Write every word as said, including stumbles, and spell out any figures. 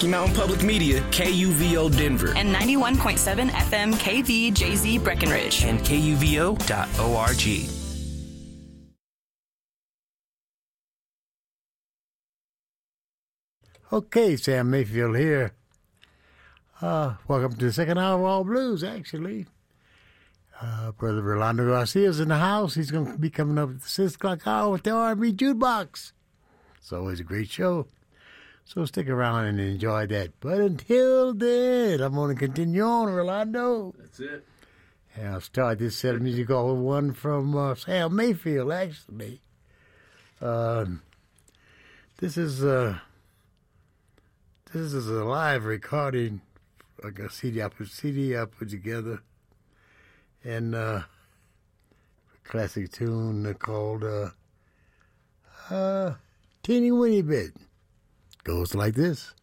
Rocky Mountain Public Media, K U V O Denver. And ninety-one point seven F M K V J Z Breckenridge. And K U V O dot org. Okay, Sam Mayfield here. Uh, welcome to the second hour of All Blues, actually. Uh, Brother Rolando Garcia's in the house. He's going to be coming up at the six o'clock hour with the R and B Jukebox. It's always a great show. So stick around and enjoy that. But until then, I'm going to continue on, Rolando. That's it. And I'll start this set of music off with one from uh, Sam Mayfield, actually. Uh, this is uh, this is a live recording, like a C D I put, C D I put together. And uh, a classic tune called uh, uh, Teeny Weeny Bit. Goes like this.